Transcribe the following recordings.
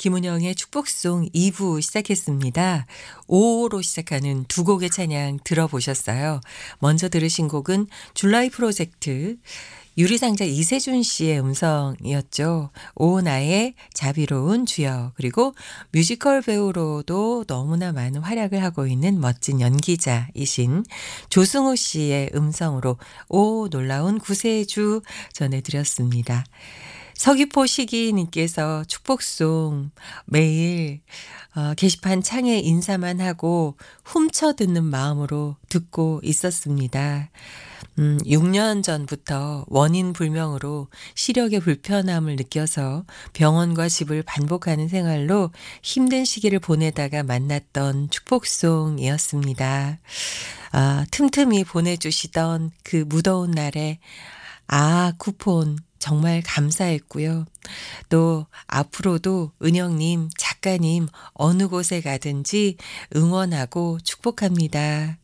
김은영의 축복송 2부 시작했습니다. 5로 시작하는 두 곡의 찬양 들어보셨어요. 먼저 들으신 곡은 줄라이 프로젝트 유리상자 이세준 씨의 음성이었죠. 오 나의 자비로운 주여. 그리고 뮤지컬 배우로도 너무나 많은 활약을 하고 있는 멋진 연기자이신 조승우 씨의 음성으로 오 놀라운 구세주 전해드렸습니다. 서귀포 시기님께서 축복송 매일 게시판 창에 인사만 하고 훔쳐 듣는 마음으로 듣고 있었습니다. 6년 전부터 원인 불명으로 시력의 불편함을 느껴서 병원과 집을 반복하는 생활로 힘든 시기를 보내다가 만났던 축복송이었습니다. 틈틈이 보내주시던 그 무더운 날에 쿠폰 정말 감사했고요. 또 앞으로도 은영님, 작가님 어느 곳에 가든지 응원하고 축복합니다.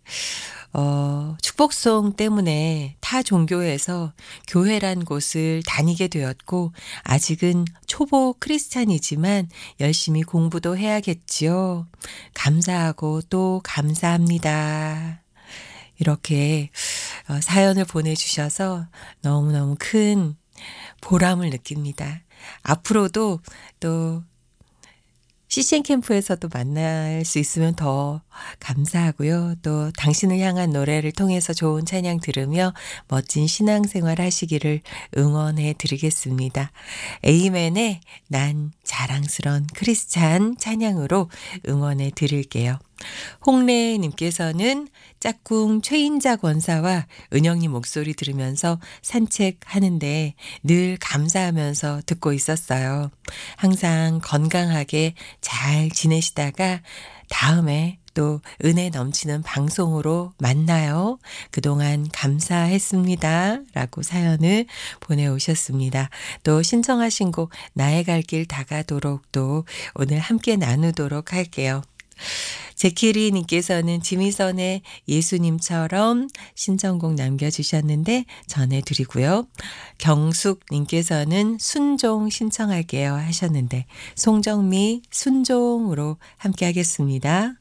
축복송 때문에 타 종교에서 교회란 곳을 다니게 되었고 아직은 초보 크리스찬이지만 열심히 공부도 해야겠지요. 감사하고 또 감사합니다. 이렇게 사연을 보내주셔서 너무너무 큰 보람을 느낍니다. 앞으로도 또 CCN 캠프에서도 만날 수 있으면 더 감사하고요. 또 당신을 향한 노래를 통해서 좋은 찬양 들으며 멋진 신앙생활 하시기를 응원해 드리겠습니다. 에이맨의 난 자랑스런 크리스찬 찬양으로 응원해 드릴게요. 홍래님께서는 짝꿍 최인자 권사와 은영님 목소리 들으면서 산책하는데 늘 감사하면서 듣고 있었어요. 항상 건강하게 잘 지내시다가 다음에 또 은혜 넘치는 방송으로 만나요. 그동안 감사했습니다. 라고 사연을 보내오셨습니다. 또 신청하신 곡 나의 갈 길 다가도록 또 오늘 함께 나누도록 할게요. 제키리님께서는 지미선의 예수님처럼 신청곡 남겨주셨는데 전해드리고요. 경숙님께서는 순종 신청할게요 하셨는데 송정미 순종으로 함께 하겠습니다.